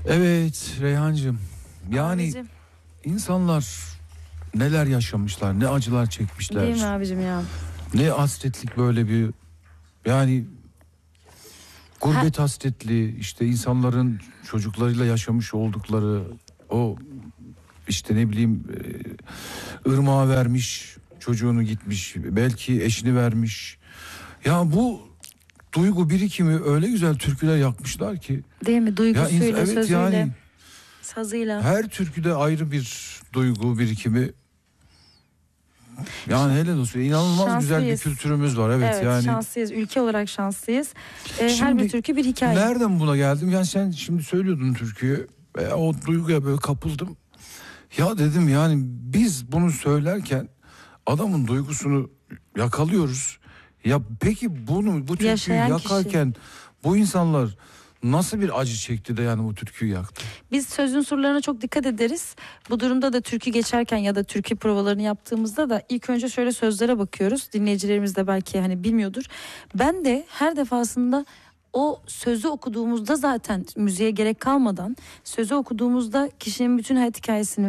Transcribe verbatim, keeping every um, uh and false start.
Evet Reyhancığım, yani Abicim. insanlar neler yaşamışlar, ne acılar çekmişler. Değil mi abicim ya? Ne hasretlik böyle bir, yani gurbet hasretli, işte insanların çocuklarıyla yaşamış oldukları o, işte ne bileyim, e, ırmağa vermiş çocuğunu, gitmiş belki eşini vermiş. Ya bu duygu birikimi öyle güzel türküler yakmışlar ki. Değil mi? Ya Duygusuyla, ins- evet sözüyle, yani sazıyla. her türküde ayrı bir duygu birikimi. Yani helal olsun. İnanılmaz güzel bir Şanslıyız. kültürümüz var. Evet, Evet, yani. şanslıyız. Ülke olarak şanslıyız. Ee, her Şimdi bir türkü bir hikaye. nereden buna geldim? Yani sen şimdi söylüyordun türküyü. E, o duyguya böyle kapıldım. Ya dedim, yani biz bunu söylerken adamın duygusunu yakalıyoruz. Ya peki bunu, bu türküyü Yaşayan yakarken bu insanlar nasıl bir acı çekti de yani bu türküyü yaktı? Biz söz unsurlarına çok dikkat ederiz. Bu durumda da türkü geçerken ya da türkü provalarını yaptığımızda da ilk önce şöyle sözlere bakıyoruz. Dinleyicilerimiz de belki hani bilmiyordur. Ben de her defasında o sözü okuduğumuzda zaten müziğe gerek kalmadan sözü okuduğumuzda kişinin bütün hayat hikayesini